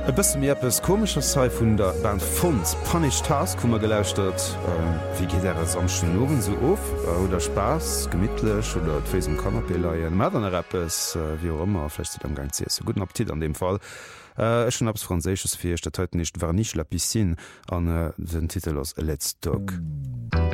E bëssen mir bes komischer Sei vun der Band Fonds Punish Task kummer geléuscht wie geht er amschen Nowen so of oder Spaß gemmittlech oder d'Feesem Kammerpeler en Mädern Rappes wie immer flcht am gang so guten Appetit an dem Fall. Schon abs Franzéches fircht dat heute nicht war nicht la piscine an den Titel ass Let's Talk.